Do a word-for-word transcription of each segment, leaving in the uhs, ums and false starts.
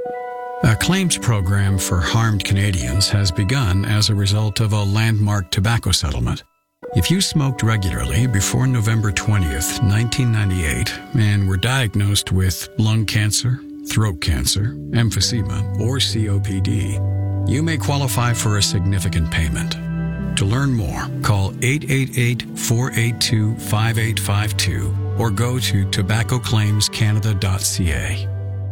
A claims program for harmed Canadians has begun as a result of a landmark tobacco settlement. If you smoked regularly before November twentieth, nineteen ninety-eight, and were diagnosed with lung cancer, throat cancer, emphysema, or C O P D, you may qualify for a significant payment. To learn more, call eight eight eight, four eight two, five eight five two or go to tobacco claims canada dot c a.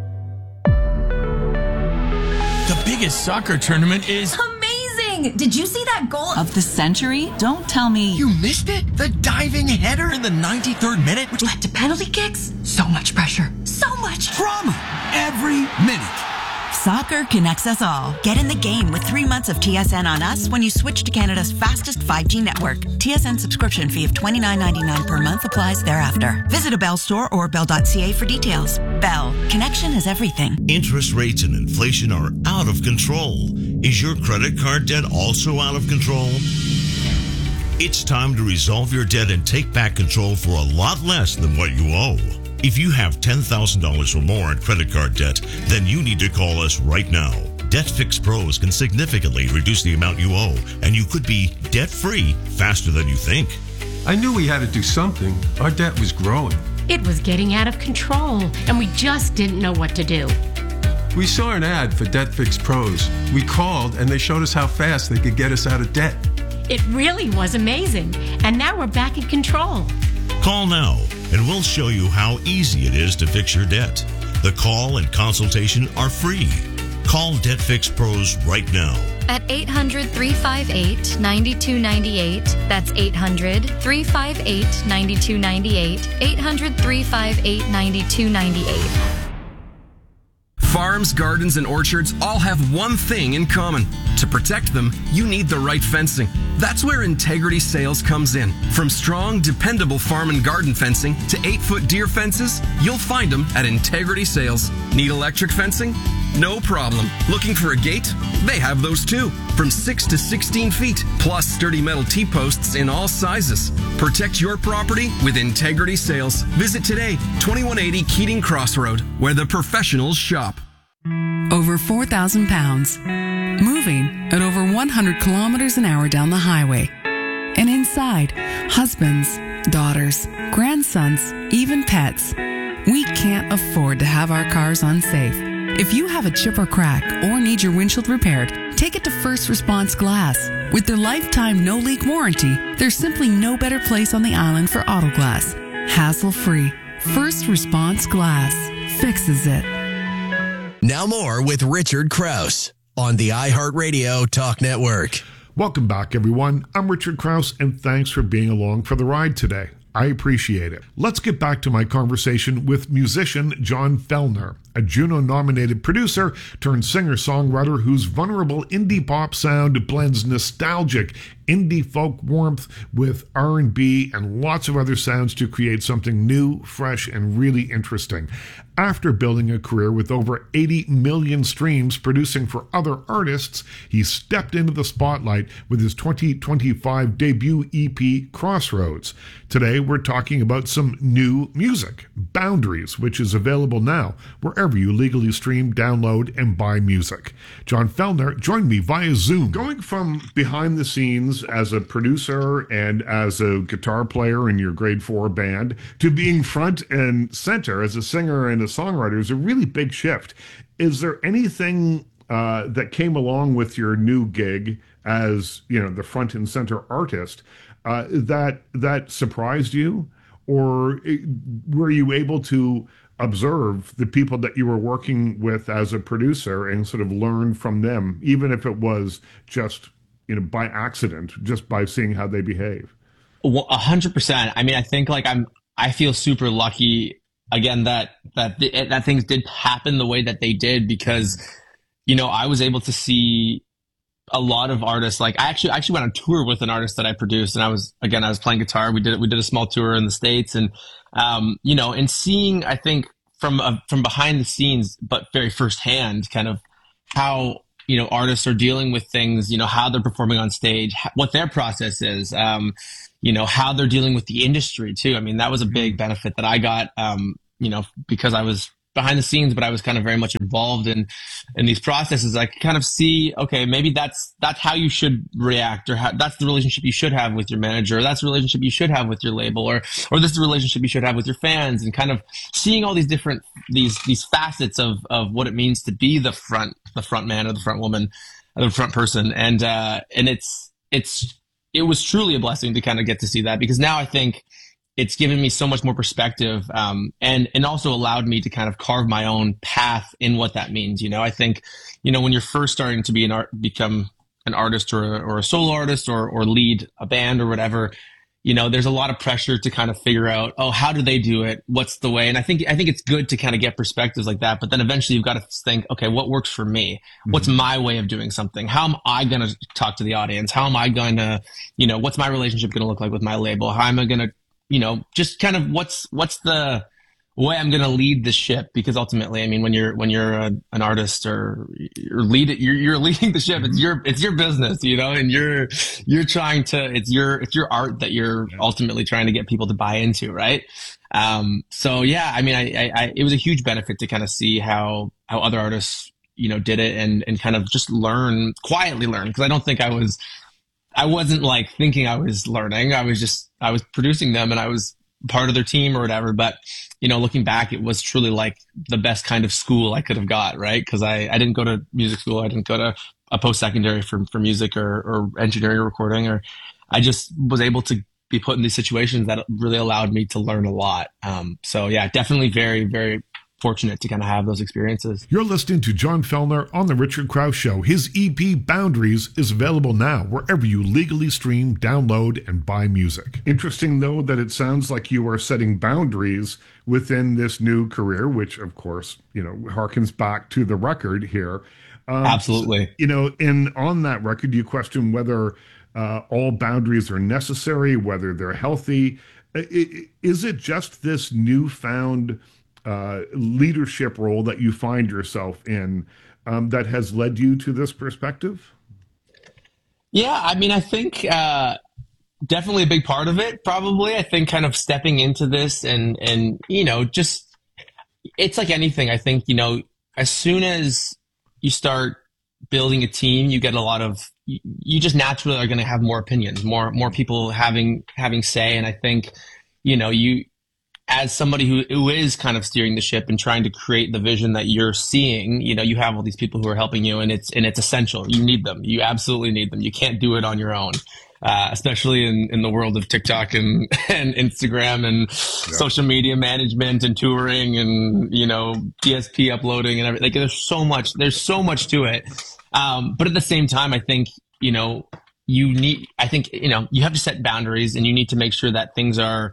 The biggest soccer tournament is amazing! Did you see that goal of the century? Don't tell me you missed it. The diving header in the ninety-third minute, which led to penalty kicks. So much pressure, so much drama every minute. Soccer connects us all. Get in the game with three months of T S N on us when you switch to Canada's fastest five G network. T S N subscription fee of twenty-nine ninety-nine per month applies thereafter. Visit a Bell store or bell dot c a for details. Bell. Connection is everything. Interest rates and inflation are out of control. Is your credit card debt also out of control? It's time to resolve your debt and take back control for a lot less than what you owe. If you have ten thousand dollars or more in credit card debt, then you need to call us right now. DebtFix Pros can significantly reduce the amount you owe, and you could be debt-free faster than you think. I knew we had to do something. Our debt was growing. It was getting out of control, and we just didn't know what to do. We saw an ad for DebtFix Pros. We called, and they showed us how fast they could get us out of debt. It really was amazing, and now we're back in control. Call now, and we'll show you how easy it is to fix your debt. The call and consultation are free. Call DebtFix Pros right now. At eight hundred, three five eight, nine two nine eight. That's eight hundred, three five eight, nine two nine eight. eight hundred, three five eight, nine two nine eight. Farms, gardens, and orchards all have one thing in common. To protect them, you need the right fencing. That's where Integrity Sales comes in. From strong, dependable farm and garden fencing to eight-foot deer fences, you'll find them at Integrity Sales. Need electric fencing? No problem. Looking for a gate? They have those too. From six to sixteen feet, plus sturdy metal T-posts in all sizes. Protect your property with Integrity Sales. Visit today, twenty-one eighty Keating Crossroad, where the professionals shop. Over four thousand pounds. Moving at over one hundred kilometers an hour down the highway. And inside, husbands, daughters, grandsons, even pets. We can't afford to have our cars unsafe. If you have a chip or crack or need your windshield repaired, take it to First Response Glass. With their lifetime no-leak warranty, there's simply no better place on the island for auto glass. Hassle-free. First Response Glass fixes it. Now more with Richard Krause on the iHeartRadio Talk Network. Welcome back, everyone. I'm Richard Krause, and thanks for being along for the ride today. I appreciate it. Let's get back to my conversation with musician John Fellner, a Juno-nominated producer turned singer-songwriter whose vulnerable indie pop sound blends nostalgic indie folk warmth with R and B and lots of other sounds to create something new, fresh, and really interesting. After building a career with over eighty million streams producing for other artists, he stepped into the spotlight with his twenty twenty-five debut E P, Crossroads. Today, we're talking about some new music, Boundaries, which is available now wherever you legally stream, download, and buy music. John Fellner joined me via Zoom. Going from behind the scenes as a producer and as a guitar player in your grade four band to being front and center as a singer and a songwriter is a really big shift. Is there anything uh, that came along with your new gig as, you know, the front and center artist uh, that that surprised you? Or were you able to observe the people that you were working with as a producer and sort of learn from them, even if it was just, you know, by accident, just by seeing how they behave? A hundred percent. I mean, I think like I'm, I feel super lucky again that, that, that things did happen the way that they did because, you know, I was able to see a lot of artists. Like I actually, I actually went on tour with an artist that I produced, and I was, again, I was playing guitar. We did, we did a small tour in the States, and, um, you know, and seeing, I think from, uh, from behind the scenes, but very firsthand, kind of how, you know, artists are dealing with things, you know, how they're performing on stage, what their process is, um, you know, how they're dealing with the industry too. I mean, that was a big benefit that I got, um, you know, because I was behind the scenes, but I was kind of very much involved in, in these processes. I could kind of see, okay, maybe that's, that's how you should react, or how, that's the relationship you should have with your manager, or that's the relationship you should have with your label, or, or this is the relationship you should have with your fans, and kind of seeing all these different, these, these facets of, of what it means to be the front, the front man or the front woman, or the front person. And, uh, and it's, it's, it was truly a blessing to kind of get to see that, because now I think it's given me so much more perspective, um, and, and also allowed me to kind of carve my own path in what that means. You know, I think, you know, when you're first starting to be an art, become an artist or a, or a solo artist or, or lead a band or whatever, you know, there's a lot of pressure to kind of figure out, oh, how do they do it? What's the way? And I think, I think it's good to kind of get perspectives like that. But then eventually you've got to think, okay, what works for me? Mm-hmm. What's my way of doing something? How am I going to talk to the audience? How am I going to, you know, what's my relationship going to look like with my label? How am I going to, you know, just kind of what's, what's the way I'm going to lead the ship? Because ultimately, I mean, when you're, when you're a, an artist or you're lead you're, you're leading the ship, it's your, it's your business, you know, and you're, you're trying to, it's your, it's your art that you're ultimately trying to get people to buy into. Right. Um, so yeah, I mean, I, I, I, it was a huge benefit to kind of see how, how other artists, you know, did it, and, and kind of just learn, quietly learn. Cause I don't think I was, I wasn't like thinking I was learning. I was just, I was producing them and I was part of their team or whatever. But, you know, looking back, it was truly like the best kind of school I could have got, right? Because I, I didn't go to music school. I didn't go to a post-secondary for, for music or, or engineering or recording, or I just was able to be put in these situations that really allowed me to learn a lot. Um, so yeah, definitely very, very fortunate to kind of have those experiences. You're listening to John Fellner on The Richard Krause Show. His E P Boundaries is available now wherever you legally stream, download, and buy music. Interesting, though, that it sounds like you are setting boundaries within this new career, which, of course, you know, harkens back to the record here. Um, Absolutely. So, you know, and on that record, you question whether uh, all boundaries are necessary, whether they're healthy. Is it just this newfound Uh, leadership role that you find yourself in um, that has led you to this perspective? Yeah, I mean, I think uh, definitely a big part of it, probably. I think kind of stepping into this and, and, you know, just, it's like anything. I think, you know, as soon as you start building a team, you get a lot of, you, you just naturally are going to have more opinions, more, more people having, having say. And I think, you know, you, as somebody who, who is kind of steering the ship and trying to create the vision that you're seeing, you know, you have all these people who are helping you, and it's, and it's essential. You need them. You absolutely need them. You can't do it on your own, uh, especially in, in the world of TikTok and, and Instagram and yeah. social media management and touring and, you know, D S P uploading and everything. Like, there's so much, there's so much to it. Um, but at the same time, I think, you know, you need, I think, you know, you have to set boundaries, and you need to make sure that things are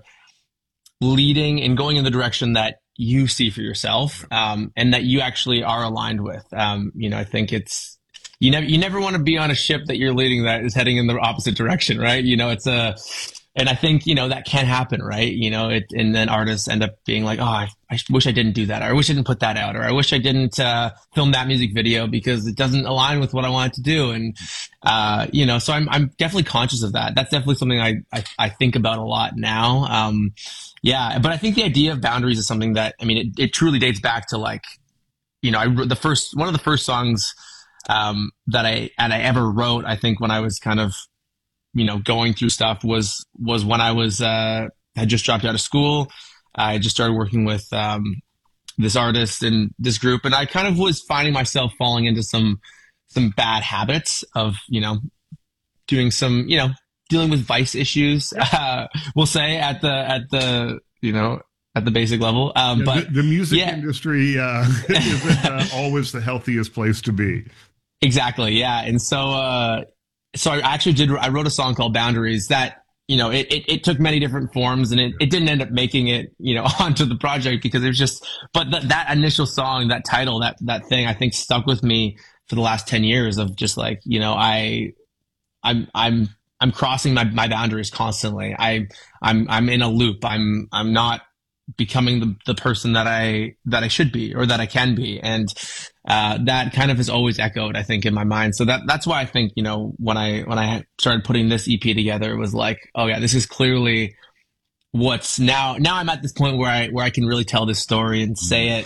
leading and going in the direction that you see for yourself, um, and that you actually are aligned with. Um, you know, I think it's, you never, you never want to be on a ship that you're leading that is heading in the opposite direction, right? You know, it's a, and I think, you know, that can happen, right? You know, it, and then artists end up being like, oh, I, I wish I didn't do that. Or I wish I didn't put that out. Or I wish I didn't, uh, film that music video because it doesn't align with what I wanted to do. And, uh, you know, so I'm, I'm definitely conscious of that. That's definitely something I, I, I think about a lot now. Um, yeah, but I think the idea of boundaries is something that, I mean, it, it truly dates back to, like, you know, I, the first, one of the first songs, um, that I, and I ever wrote, I think when I was kind of, you know, going through stuff was, was when I was, uh, had just dropped out of school. I just started working with, um, this artist and this group. And I kind of was finding myself falling into some, some bad habits of, you know, doing some, you know, dealing with vice issues, uh, we'll say at the, at the, you know, at the basic level. Um, yeah, but the, the music yeah. industry, uh, isn't uh, always the healthiest place to be. Exactly. Yeah. And so, uh, So I actually did, I wrote a song called Boundaries that, you know, it, it, it took many different forms, and it, it didn't end up making it, you know, onto the project because it was just, but th- that initial song, that title, that, that thing, I think stuck with me for the last ten years of just like, you know, I, I'm, I'm, I'm crossing my, my boundaries constantly. I, I'm, I'm in a loop. I'm, I'm not becoming the, the person that I, that I should be or that I can be. And, uh, that kind of has always echoed, I think, in my mind. So that, that's why I think, you know, when I, when I started putting this E P together, it was like, oh yeah, this is clearly what's now, now I'm at this point where I, where I can really tell this story and say it,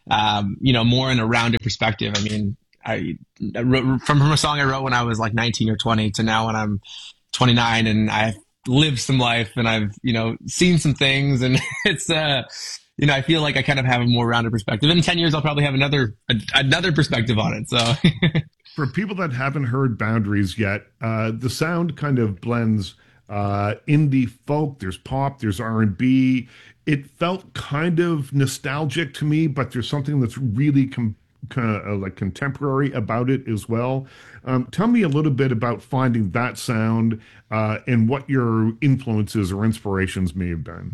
um, you know, more in a rounded perspective. I mean, I, I wrote, from, from a song I wrote when I was like nineteen or twenty to now when I'm twenty-nine, and I've lived some life and I've, you know, seen some things, and it's, uh, you know, I feel like I kind of have a more rounded perspective. In ten years, I'll probably have another, a, another perspective on it. So for people that haven't heard Boundaries yet, uh, the sound kind of blends, uh, indie folk, there's pop, there's R and B. It felt kind of nostalgic to me, but there's something that's really com- kind of uh, like contemporary about it as well. Um, tell me a little bit about finding that sound uh, and what your influences or inspirations may have been.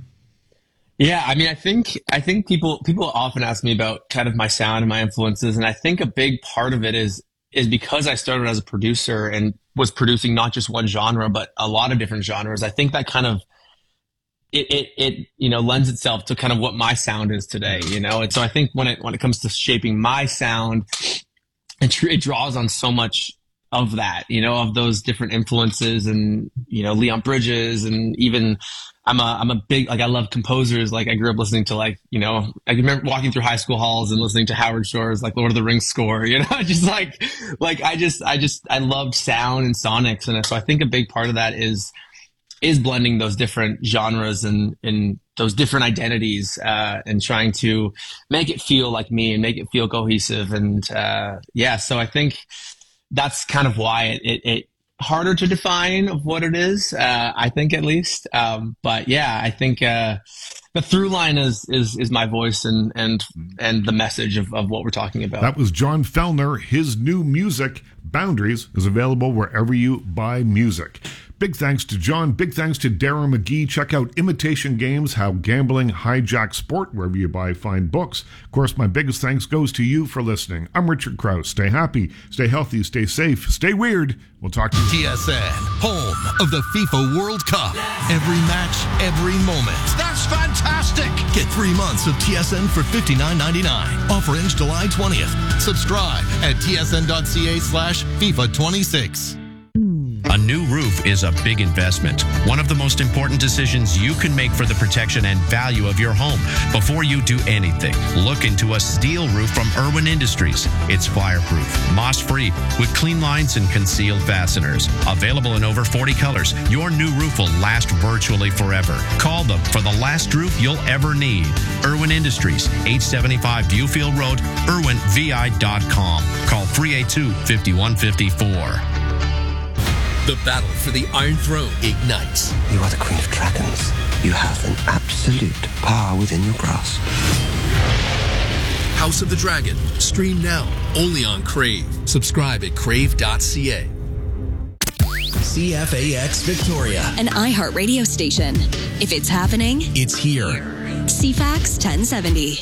Yeah, I mean, I think I think people people often ask me about kind of my sound and my influences, and I think a big part of it is is because I started as a producer and was producing not just one genre but a lot of different genres. I think that kind of It, it, it, you know, lends itself to kind of what my sound is today, you know? And so I think when it, when it comes to shaping my sound, it, it draws on so much of that, you know, of those different influences and, you know, Leon Bridges, and even I'm a, I'm a big, like, I love composers. Like, I grew up listening to, like, you know, I remember walking through high school halls and listening to Howard Shore's, like, Lord of the Rings score, you know, just like, like, I just, I just, I loved sound and sonics. And so I think a big part of that is, is blending those different genres and, and those different identities, uh, and trying to make it feel like me and make it feel cohesive. And, uh, yeah, so I think that's kind of why it, it, it harder to define of what it is, uh, I think at least. Um, but yeah, I think, uh, the through line is, is, is my voice and, and, and the message of, of what we're talking about. That was John Fellner. His new music, Boundaries, is available wherever you buy music. Big thanks to John. Big thanks to Darren McGee. Check out Imitation Games, How Gambling Hijacked Sport, wherever you buy fine books. Of course, my biggest thanks goes to you for listening. I'm Richard Krause. Stay happy, stay healthy, stay safe, stay weird. We'll talk to you. T S N, home of the FIFA World Cup. Every match, every moment. That's fantastic. Get three months of T S N for fifty-nine ninety-nine. Offer ends July twentieth. Subscribe at tsn.ca slash FIFA 26. A new roof is a big investment. One of the most important decisions you can make for the protection and value of your home. Before you do anything, look into a steel roof from Irwin Industries. It's fireproof, moss-free, with clean lines and concealed fasteners. Available in over forty colors, your new roof will last virtually forever. Call them for the last roof you'll ever need. Irwin Industries, eight seventy-five Viewfield Road, irwin v i dot com. Call three eight two, five one five four. The battle for the Iron Throne ignites. You are the Queen of Dragons. You have an absolute power within your grasp. House of the Dragon. Stream now. Only on Crave. Subscribe at crave dot c a. C F A X Victoria. An iHeart radio station. If it's happening, it's here. C FAX ten seventy.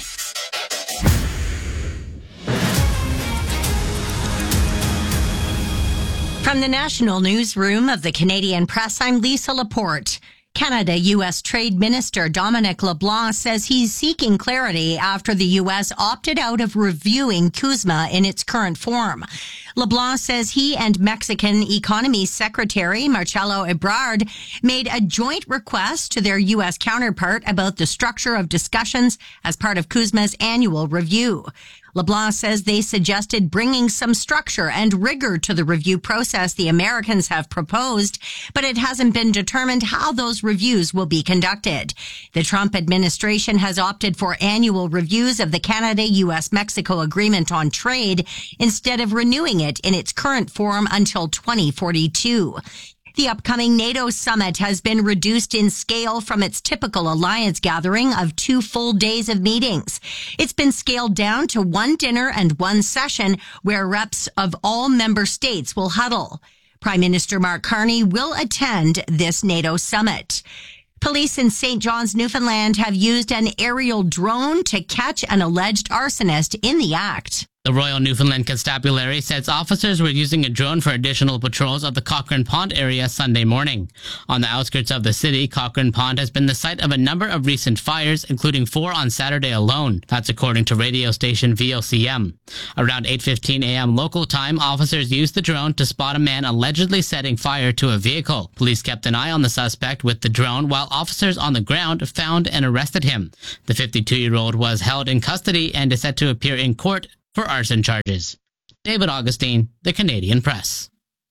From the National Newsroom of the Canadian Press, I'm Lisa Laporte. Canada U S Trade Minister Dominic LeBlanc says he's seeking clarity after the U S opted out of reviewing CUSMA in its current form. LeBlanc says he and Mexican Economy Secretary Marcelo Ebrard made a joint request to their U S counterpart about the structure of discussions as part of CUSMA's annual review. LeBlanc says they suggested bringing some structure and rigor to the review process the Americans have proposed, but it hasn't been determined how those reviews will be conducted. The Trump administration has opted for annual reviews of the Canada-U S-Mexico Agreement on Trade instead of renewing it in its current form until twenty forty-two. The upcoming NATO summit has been reduced in scale from its typical alliance gathering of two full days of meetings. It's been scaled down to one dinner and one session where reps of all member states will huddle. Prime Minister Mark Carney will attend this NATO summit. Police in Saint John's, Newfoundland have used an aerial drone to catch an alleged arsonist in the act. The Royal Newfoundland Constabulary says officers were using a drone for additional patrols of the Cochrane Pond area Sunday morning. On the outskirts of the city, Cochrane Pond has been the site of a number of recent fires, including four on Saturday alone. That's according to radio station V O C M. Around eight fifteen a.m. local time, officers used the drone to spot a man allegedly setting fire to a vehicle. Police kept an eye on the suspect with the drone, while officers on the ground found and arrested him. The fifty-two-year-old was held in custody and is set to appear in court for arson charges. David Augustine, The Canadian Press.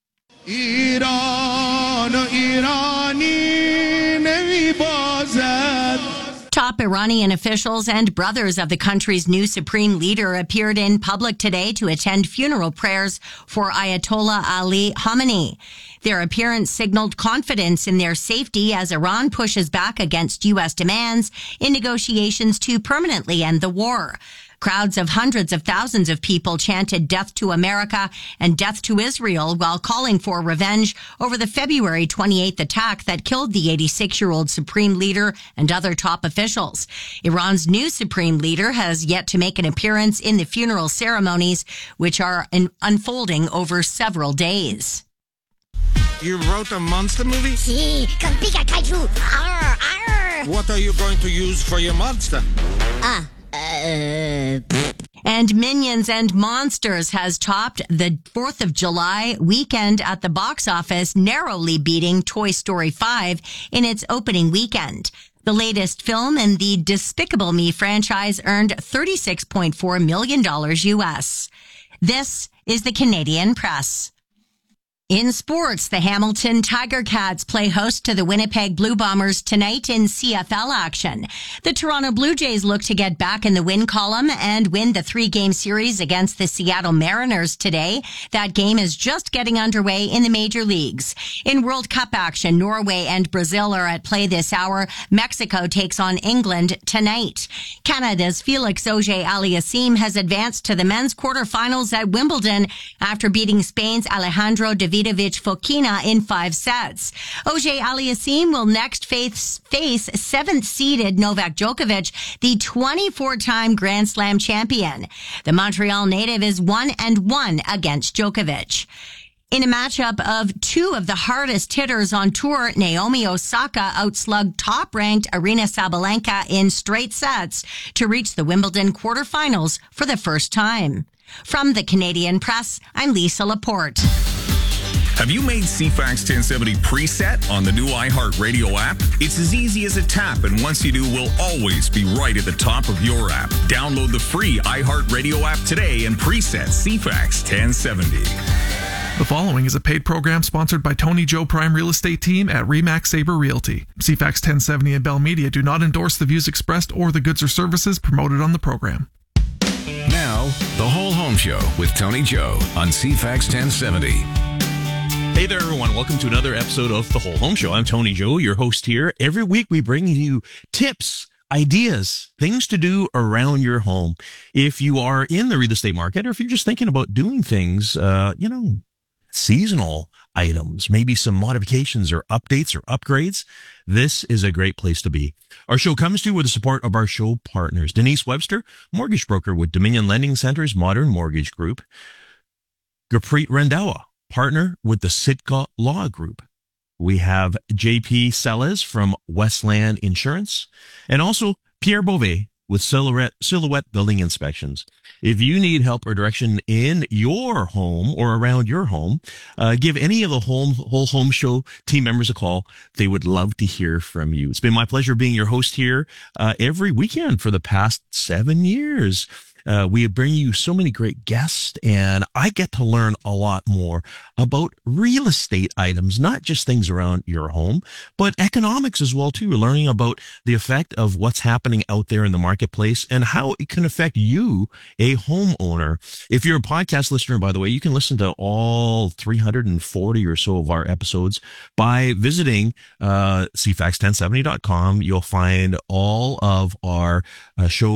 Top Iranian officials and brothers of the country's new supreme leader appeared in public today to attend funeral prayers for Ayatollah Ali Khamenei. Their appearance signaled confidence in their safety as Iran pushes back against U S demands in negotiations to permanently end the war. Crowds of hundreds of thousands of people chanted death to America and death to Israel while calling for revenge over the February twenty-eighth attack that killed the eighty-six-year-old supreme leader and other top officials. Iran's new supreme leader has yet to make an appearance in the funeral ceremonies, which are in- unfolding over several days. You wrote a monster movie? Si, con pica kaiju. Arr, arr. What are you going to use for your monster? Ah. Uh, and Minions and Monsters has topped the fourth of July weekend at the box office, narrowly beating Toy Story five in its opening weekend. The latest film in the Despicable Me franchise earned thirty-six point four million dollars U S. This is the Canadian Press. In sports, the Hamilton Tiger Cats play host to the Winnipeg Blue Bombers tonight in C F L action. The Toronto Blue Jays look to get back in the win column and win the three-game series against the Seattle Mariners today. That game is just getting underway in the major leagues. In World Cup action, Norway and Brazil are at play this hour. Mexico takes on England tonight. Canada's Felix Auger-Aliassime has advanced to the men's quarterfinals at Wimbledon after beating Spain's Alejandro Davidovich Fokina in five sets. Auger-Aliassime will next face, face seventh-seeded Novak Djokovic, the twenty-four-time Grand Slam champion. The Montreal native is one and one against Djokovic. In a matchup of two of the hardest hitters on tour, Naomi Osaka outslugged top-ranked Aryna Sabalenka in straight sets to reach the Wimbledon quarterfinals for the first time. From the Canadian Press, I'm Lisa Laporte. Have you made C FAX ten seventy preset on the new iHeartRadio app? It's as easy as a tap, and once you do, we'll always be right at the top of your app. Download the free iHeartRadio app today and preset C FAX ten seventy. The following is a paid program sponsored by Tony Joe Prime Real Estate Team at Remax Sabre Realty. C FAX ten seventy and Bell Media do not endorse the views expressed or the goods or services promoted on the program. Now, The Whole Home Show with Tony Joe on C FAX ten seventy. Hey there, everyone. Welcome to another episode of The Whole Home Show. I'm Tony Joe, your host here. Every week we bring you tips, ideas, things to do around your home. If you are in the real estate market, or if you're just thinking about doing things, uh, you know, seasonal items, maybe some modifications or updates or upgrades, this is a great place to be. Our show comes to you with the support of our show partners. Denise Webster, mortgage broker with Dominion Lending Center's Modern Mortgage Group. Gurpreet Randhawa, partner with the Sitka Law Group. We have J P Sellez from Westland Insurance, and also Pierre Beauvais with Silhouette, Silhouette Building Inspections. If you need help or direction in your home or around your home, uh, give any of the home, whole home show team members a call. They would love to hear from you. It's been my pleasure being your host here uh, every weekend for the past seven years. Uh, we bring you so many great guests, and I get to learn a lot more about real estate items, not just things around your home, but economics as well, too. We're learning about the effect of what's happening out there in the marketplace and how it can affect you, a homeowner. If you're a podcast listener, by the way, you can listen to all three hundred forty or so of our episodes by visiting uh, C FAX ten seventy dot com. You'll find all of our uh, show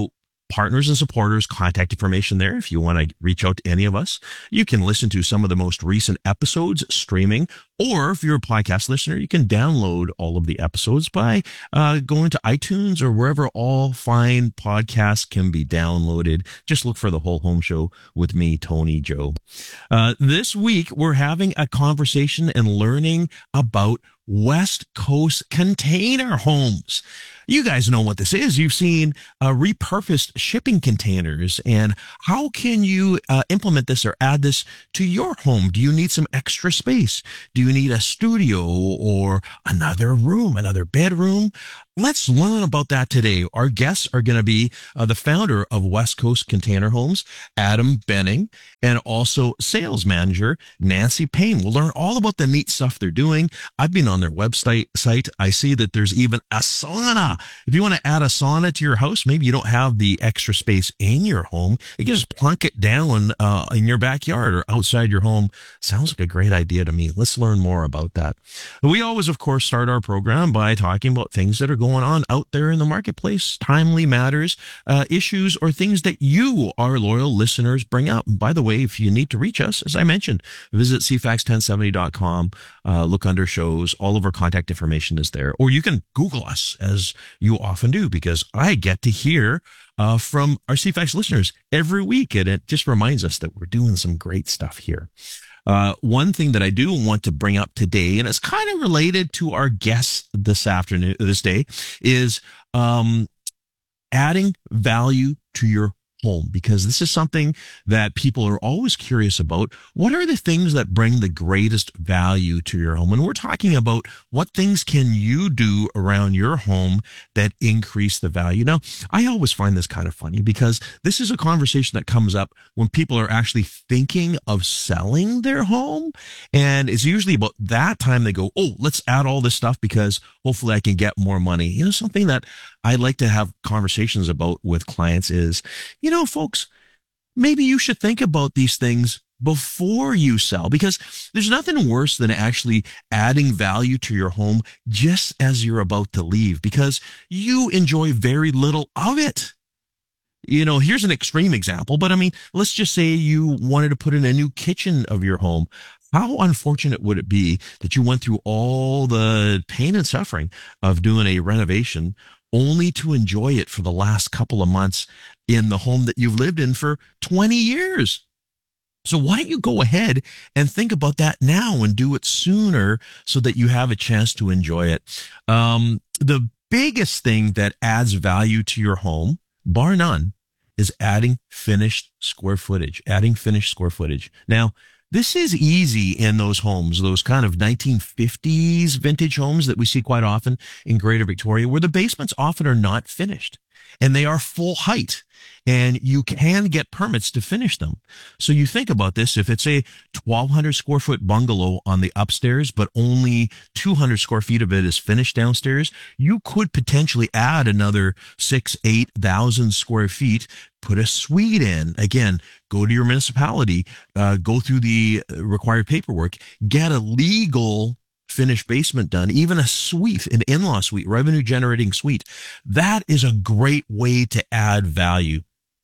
partners and supporters, contact information there if you want to reach out to any of us. You can listen to some of the most recent episodes streaming, or if you're a podcast listener, you can download all of the episodes by uh, going to iTunes or wherever all fine podcasts can be downloaded. Just look for The Whole Home Show with me, Tony Joe. Uh, this week, we're having a conversation and learning about West Coast container homes. You guys know what this is. You've seen uh, repurposed shipping containers, and how can you uh, implement this or add this to your home? Do you need some extra space? Do you need a studio or another room, another bedroom? Let's learn about that today. Our guests are going to be uh, the founder of West Coast Container Homes, Adam Benning, and also sales manager Nancy Payne. We'll learn all about the neat stuff they're doing. I've been on their website site. I see that there's even a sauna. If you want to add a sauna to your house, maybe you don't have the extra space in your home, you can just plunk it down uh, in your backyard or outside your home. Sounds like a great idea to me. Let's learn more about that. We always, of course, start our program by talking about things that are going on out there in the marketplace, timely matters, uh, issues, or things that you, our loyal listeners, bring up. By the way, if you need to reach us, as I mentioned, visit c fax ten seventy dot com, uh, look under shows. All of our contact information is there. Or you can Google us, as you often do, because I get to hear uh, from our C FAX listeners every week, and it just reminds us that we're doing some great stuff here. Uh, one thing that I do want to bring up today, and it's kind of related to our guests this afternoon, this day, is um, adding value to your home, because this is something that people are always curious about. What are the things that bring the greatest value to your home? And we're talking about what things can you do around your home that increase the value. Now, I always find this kind of funny, because this is a conversation that comes up when people are actually thinking of selling their home. And it's usually about that time they go, oh, let's add all this stuff because hopefully I can get more money. You know, something that I like to have conversations about with clients is, you know, folks, maybe you should think about these things before you sell, because there's nothing worse than actually adding value to your home just as you're about to leave, because you enjoy very little of it. You know, here's an extreme example, but I mean, let's just say you wanted to put in a new kitchen of your home. How unfortunate would it be that you went through all the pain and suffering of doing a renovation only to enjoy it for the last couple of months in the home that you've lived in for twenty years? So why don't you go ahead and think about that now and do it sooner so that you have a chance to enjoy it? Um, the biggest thing that adds value to your home, bar none, is adding finished square footage, adding finished square footage. Now, this is easy in those homes, those kind of nineteen fifties vintage homes that we see quite often in Greater Victoria, where the basements often are not finished and they are full height, and you can get permits to finish them. So you think about this, if it's a twelve hundred square foot bungalow on the upstairs, but only two hundred square feet of it is finished downstairs, you could potentially add another six, eight thousand square feet, put a suite in. Again, go to your municipality, uh, go through the required paperwork, get a legal finished basement done, even a suite, an in-law suite, revenue generating suite. That is a great way to add value.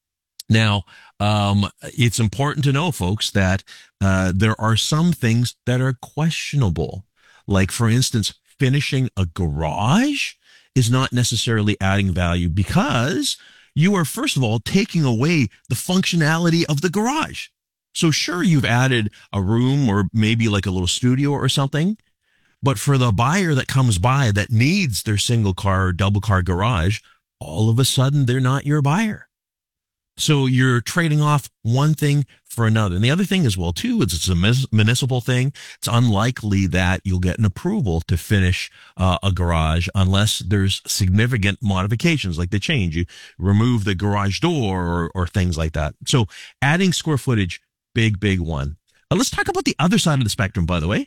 Now, um, it's important to know, folks, that uh, there are some things that are questionable. Like, for instance, finishing a garage is not necessarily adding value, because you are, first of all, taking away the functionality of the garage. So sure, you've added a room or maybe like a little studio or something, but for the buyer that comes by that needs their single car or double car garage, all of a sudden they're not your buyer. So you're trading off one thing for another. And the other thing as well, too, is it's a municipal thing. It's unlikely that you'll get an approval to finish uh, a garage unless there's significant modifications, like the change. You remove the garage door or, or things like that. So adding square footage, big, big one. Uh, let's talk about the other side of the spectrum, by the way.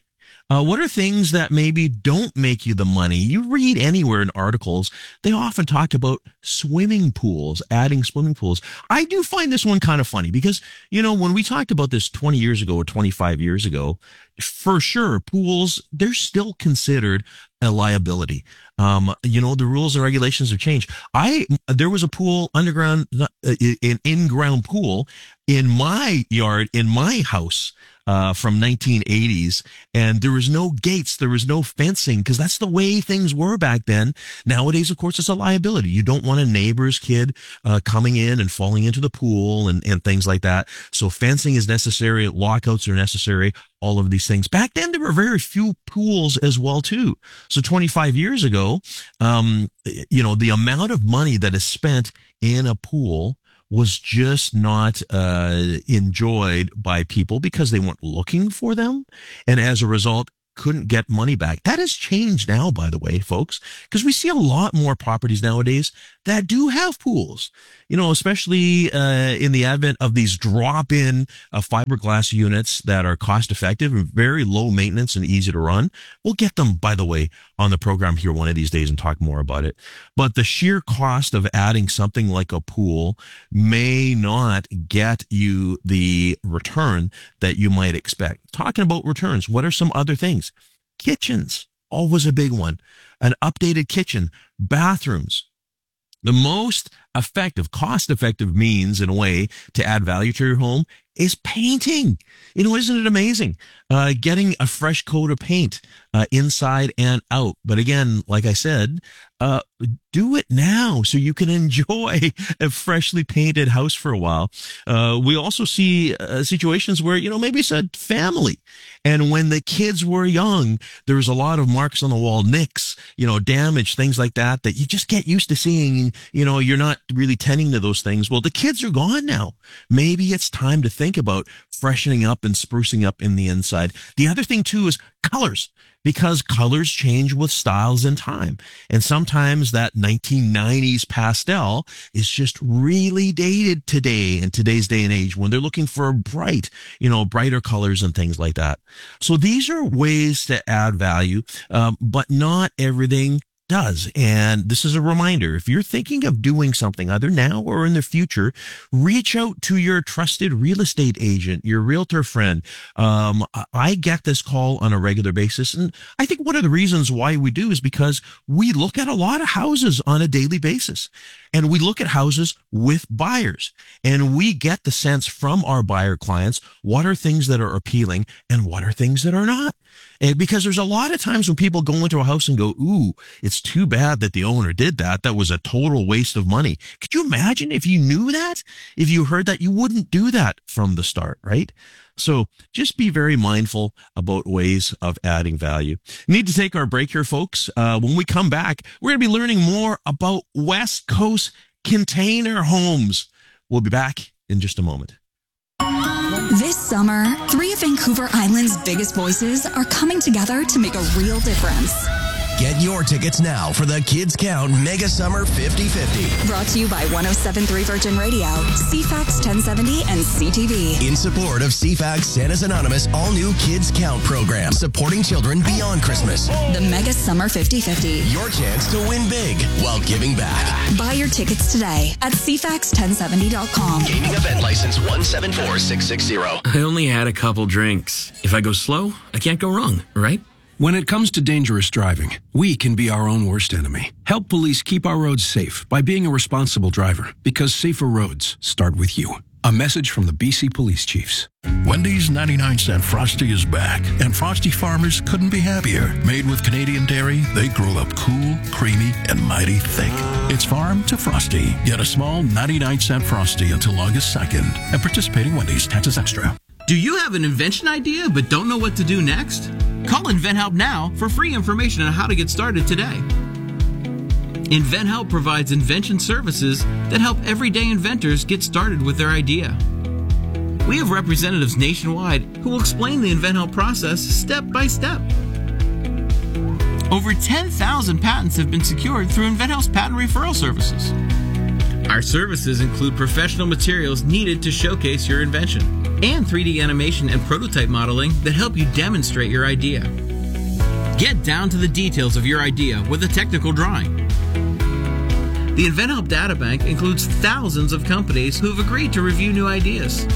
Uh, what are things that maybe don't make you the money? You read anywhere in articles, they often talk about swimming pools, adding swimming pools. I do find this one kind of funny because, you know, when we talked about this twenty years ago or twenty-five years ago, for sure, pools, they're still considered a liability. Um, you know, the rules and regulations have changed. I, there was a pool underground, uh, an in-ground pool in my yard, in my house, uh, from nineteen eighties. And there was no gates. There was no fencing because that's the way things were back then. Nowadays, of course, it's a liability. You don't want a neighbor's kid, uh, coming in and falling into the pool and, and things like that. So fencing is necessary. Lockouts are necessary. All of these things. Back then, there were very few pools as well, too. So twenty-five years ago, um, you know, the amount of money that is spent in a pool was just not uh, enjoyed by people because they weren't looking for them. And as a result, couldn't get money back. That has changed now, by the way, folks, because we see a lot more properties nowadays that do have pools, you know, especially uh, in the advent of these drop-in uh, fiberglass units that are cost-effective and very low maintenance and easy to run. We'll get them, by the way, on the program here one of these days and talk more about it. But the sheer cost of adding something like a pool may not get you the return that you might expect. Talking about returns, what are some other things? Kitchens, always a big one. An updated kitchen, bathrooms. The most effective, cost-effective means, in a way, to add value to your home is painting. You know, isn't it amazing? Uh, getting a fresh coat of paint uh, inside and out. But again, like I said, uh, do it now so you can enjoy a freshly painted house for a while. Uh, we also see uh, situations where, you know, maybe it's a family. And when the kids were young, there was a lot of marks on the wall, nicks, you know, damage, things like that, that you just get used to seeing. You know, you're not really tending to those things. Well, the kids are gone now. Maybe it's time to think about freshening up and sprucing up in the inside. The other thing, too, is colors, because colors change with styles and time. And sometimes that nineteen nineties pastel is just really dated today in today's day and age when they're looking for bright, you know, brighter colors and things like that. So these are ways to add value, um, but not everything does. And this is a reminder, if you're thinking of doing something either now or in the future, reach out to your trusted real estate agent, your realtor friend. Um, I get this call on a regular basis. And I think one of the reasons why we do is because we look at a lot of houses on a daily basis. And we look at houses with buyers, and we get the sense from our buyer clients, what are things that are appealing and what are things that are not. And because there's a lot of times when people go into a house and go, ooh, it's too bad that the owner did that. That was a total waste of money. Could you imagine if you knew that? If you heard that, you wouldn't do that from the start, right? So just be very mindful about ways of adding value. Need to take our break here, folks. Uh, when we come back, we're going to be learning more about West Coast container homes. We'll be back in just a moment. This summer, three of Vancouver Island's biggest voices are coming together to make a real difference. Get your tickets now for the Kids Count Mega Summer fifty fifty. Brought to you by one oh seven point three Virgin Radio, C FAX ten seventy, and C T V. In support of C FAX Santa's Anonymous all-new Kids Count program, supporting children beyond Christmas. The Mega Summer fifty fifty. Your chance to win big while giving back. Buy your tickets today at C FAX ten seventy dot com. Gaming event license one seven four six six zero. I only had a couple drinks. If I go slow, I can't go wrong, right? When it comes to dangerous driving, we can be our own worst enemy. Help police keep our roads safe by being a responsible driver, because safer roads start with you. A message from the B C Police Chiefs. Wendy's ninety-nine cent Frosty is back, and Frosty farmers couldn't be happier. Made with Canadian dairy, they grow up cool, creamy, and mighty thick. It's farm to Frosty. Get a small ninety-nine cent Frosty until August second. At participating Wendy's, taxes extra. Do you have an invention idea but don't know what to do next? Call InventHelp now for free information on how to get started today. InventHelp provides invention services that help everyday inventors get started with their idea. We have representatives nationwide who will explain the InventHelp process step by step. Over ten thousand patents have been secured through InventHelp's patent referral services. Our services include professional materials needed to showcase your invention and three D animation and prototype modeling that help you demonstrate your idea. Get down to the details of your idea with a technical drawing. The InventHelp Databank includes thousands of companies who have agreed to review new ideas.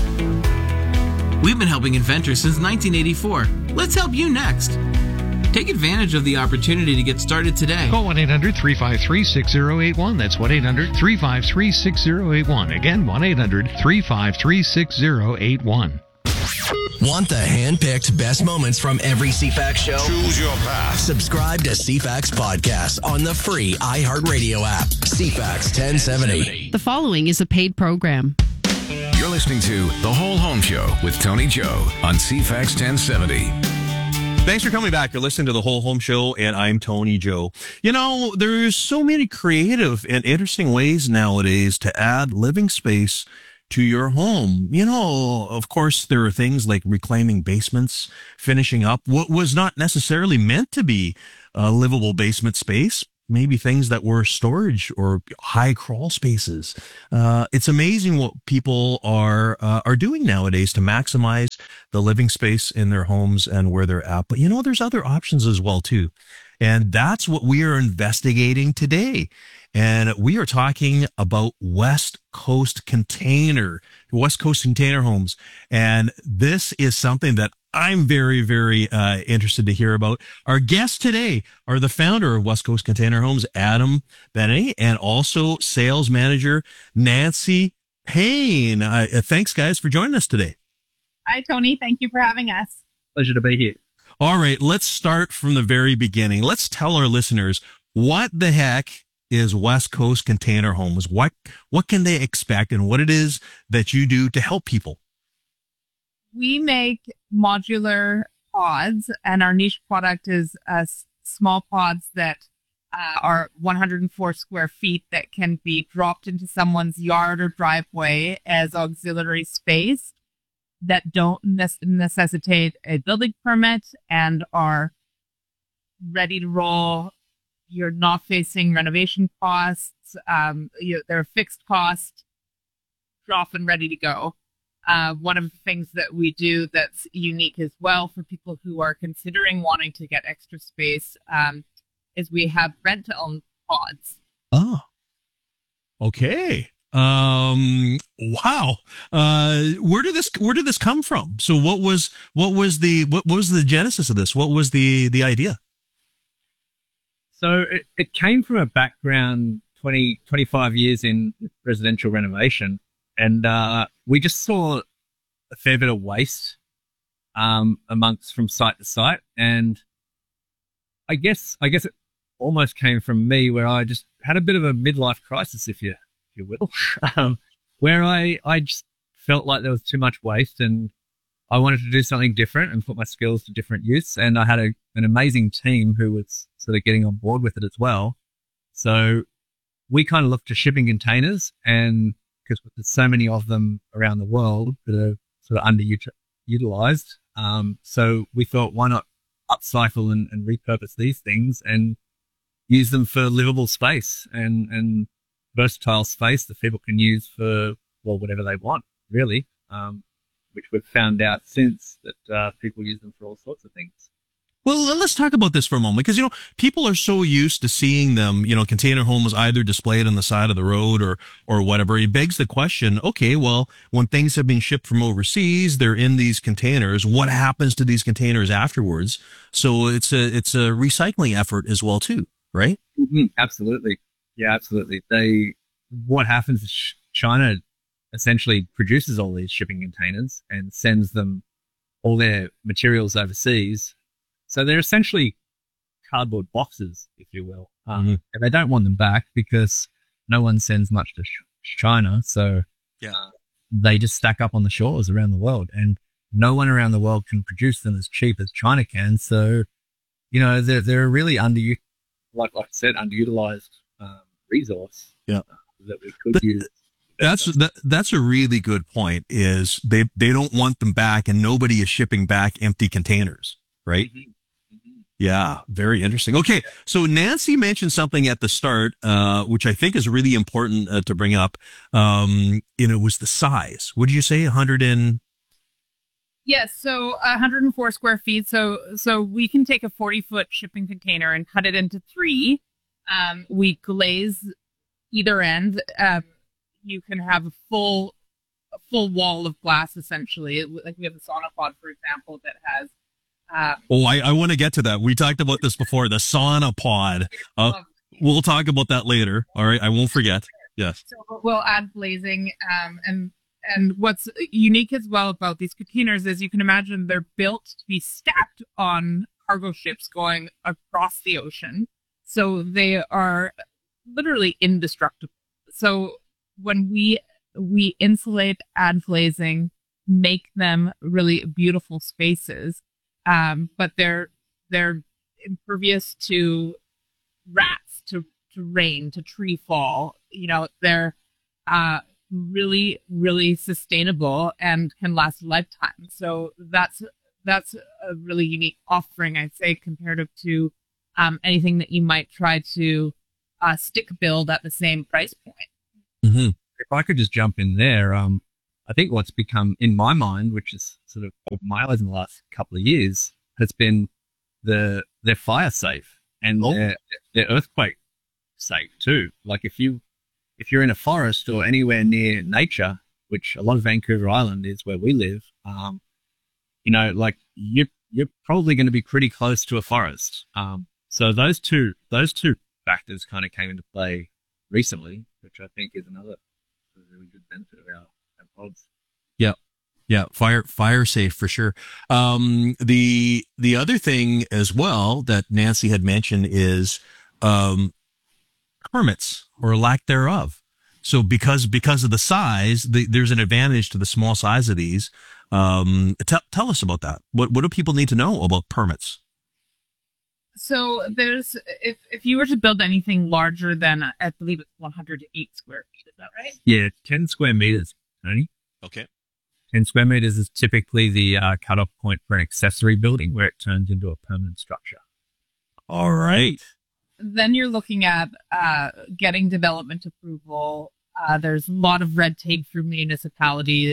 We've been helping inventors since nineteen eighty-four. Let's help you next. Take advantage of the opportunity to get started today. Call one eight hundred three five three six zero eight one. That's one eight hundred three five three six zero eight one. Again, one eight hundred three five three six zero eight one. Want the hand-picked best moments from every C FAX show? Choose your path. Subscribe to C FAX Podcast on the free iHeartRadio app. C FAX ten seventy. The following is a paid program. You're listening to The Whole Home Show with Tony Joe on C FAX ten seventy. Thanks for coming back. You're listening to The Whole Home Show, and I'm Tony Joe. You know, there's so many creative and interesting ways nowadays to add living space to your home. You know, of course, there are things like reclaiming basements, finishing up what was not necessarily meant to be a livable basement space. Maybe things that were storage or high crawl spaces. Uh, it's amazing what people are uh, are doing nowadays to maximize the living space in their homes and where they're at. But you know, there's other options as well too, and that's what we are investigating today. And we are talking about West Coast Container, West Coast Container Homes, and this is something that I'm very, very uh, interested to hear about. Our guests today are the founder of West Coast Container Homes, Adam Benny, and also sales manager Nancy Payne. Uh, thanks, guys, for joining us today. Hi, Tony. Thank you for having us. Pleasure to be here. All right, let's start from the very beginning. Let's tell our listeners what the heck is West Coast Container Homes. What what can they expect, and what it is that you do to help people? We make modular pods, and our niche product is uh, small pods that uh, are one hundred four square feet that can be dropped into someone's yard or driveway as auxiliary space that don't ne- necessitate a building permit and are ready to roll. You're not facing renovation costs. Um, you, they're fixed cost, off and ready to go. Uh, one of the things that we do that's unique as well for people who are considering wanting to get extra space um, is we have rent-to-own pods. Oh, okay. Um, wow. Uh, where did this where did this come from? So, what was what was the what was the genesis of this? What was the the idea? So it, it came from a background twenty, twenty-five years in residential renovation. And uh, we just saw a fair bit of waste um, amongst from site to site. And I guess I guess it almost came from me, where I just had a bit of a midlife crisis, if you if you will, um, where I, I just felt like there was too much waste, and I wanted to do something different and put my skills to different use. And I had a, an amazing team who was sort of getting on board with it as well. So we kind of looked to shipping containers, and because there's so many of them around the world that are sort of underutilized. Um, so we thought, why not upcycle and, and repurpose these things and use them for livable space and, and versatile space that people can use for, well, whatever they want, really, um, which we've found out since that uh, people use them for all sorts of things. Well, let's talk about this for a moment, because, you know, people are so used to seeing them, you know, container homes either displayed on the side of the road or, or whatever. It begs the question, okay, well, when things have been shipped from overseas, they're in these containers. What happens to these containers afterwards? So it's a, it's a recycling effort as well, too, right? Mm-hmm. Absolutely. Yeah, absolutely. They, what happens is China essentially produces all these shipping containers and sends them all their materials overseas. So they're essentially cardboard boxes, if you will. Um, mm-hmm. And they don't want them back because no one sends much to sh- China. So yeah. uh, they just stack up on the shores around the world, and no one around the world can produce them as cheap as China can. So, you know, they're, they're a really under, like, like I said, underutilized um, resource yeah. uh, that we could use. That's that, that's a really good point. Is they they don't want them back, and nobody is shipping back empty containers, right? Mm-hmm. Yeah, very interesting. Okay, so Nancy mentioned something at the start, uh, which I think is really important uh, to bring up. Um, and it was the size. What did you say? one hundred and Yes, so one hundred four square feet. So so we can take a forty foot shipping container and cut it into three. Um, we glaze either end. Um, you can have a full a full wall of glass essentially. Like we have the Sonopod, for example, that has. Uh, oh, I, I want to get to that. We talked about this before. The sauna pod. Uh, we'll talk about that later. All right, I won't forget. Yes. So we'll add glazing, um, and and what's unique as well about these containers is you can imagine they're built to be stacked on cargo ships going across the ocean. So they are literally indestructible. So when we we insulate, add glazing, make them really beautiful spaces, um, but they're they're impervious to rats, to to rain, to tree fall. You know, they're uh, really, really sustainable and can last a lifetime. So that's that's a really unique offering, I'd say, comparative to um, anything that you might try to uh, stick build at the same price point. Mm-hmm. If I could just jump in there, um, I think what's become, in my mind, which is sort of miles in the last couple of years, has been the they're fire safe and oh. they're, they're earthquake safe too. Like if you if you're in a forest or anywhere near nature, which a lot of Vancouver Island is where we live, um, you know, like you're you're probably going to be pretty close to a forest. Um, so those two those two factors kind of came into play recently, which I think is another really good benefit of our, our pods. Yeah. Yeah, fire fire safe for sure. Um, the the other thing as well that Nancy had mentioned is um, permits or lack thereof. So because because of the size, the, there's an advantage to the small size of these. Um, tell tell us about that. What what do people need to know about permits? So there's if if you were to build anything larger than I believe it's one hundred eight square feet, is that right? Yeah, ten square meters, Tony. Okay. ten square meters is typically the uh, cutoff point for an accessory building where it turns into a permanent structure. All right. Then you're looking at uh, getting development approval. Uh, there's a lot of red tape through municipality,